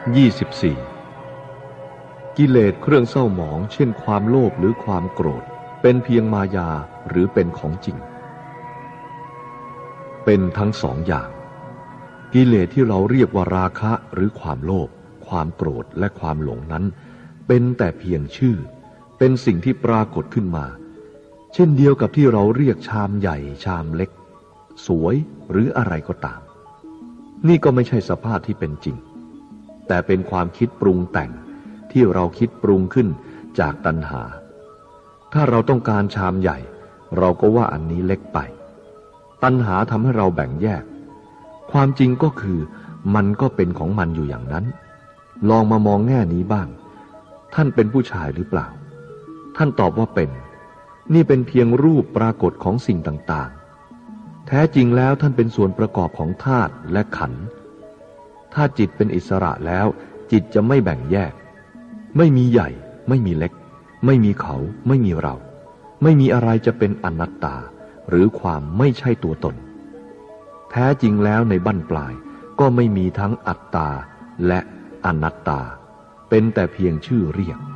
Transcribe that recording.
24กิเลสเครื่องเศร้าหมองเช่นความโลภหรือความโกรธเป็นเพียงมายาหรือเป็นของจริงเป็นทั้งสองอย่างกิเลสที่เราเรียกว่าราคะหรือความโลภความโกรธและความหลงนั้นเป็นแต่เพียงชื่อเป็นสิ่งที่ปรากฏขึ้นมาเช่นเดียวกับที่เราเรียกชามใหญ่ชามเล็กสวยหรืออะไรก็ตามนี่ก็ไม่ใช่สภาพที่เป็นจริงแต่เป็นความคิดปรุงแต่งที่เราคิดปรุงขึ้นจากตัณหาถ้าเราต้องการชามใหญ่เราก็ว่าอันนี้เล็กไปตัณหาทำให้เราแบ่งแยกความจริงก็คือมันก็เป็นของมันอยู่อย่างนั้นลองมามองแง่นี้บ้างท่านเป็นผู้ชายหรือเปล่าท่านตอบว่าเป็นนี่เป็นเพียงรูปปรากฏของสิ่งต่างๆแท้จริงแล้วท่านเป็นส่วนประกอบของธาตุและขันธ์ถ้าจิตเป็นอิสระแล้วจิตจะไม่แบ่งแยกไม่มีใหญ่ไม่มีเล็กไม่มีเขาไม่มีเราไม่มีอะไรจะเป็นอนัตตาหรือความไม่ใช่ตัวตนแท้จริงแล้วในบั้นปลายก็ไม่มีทั้งอัตตาและอนัตตาเป็นแต่เพียงชื่อเรียก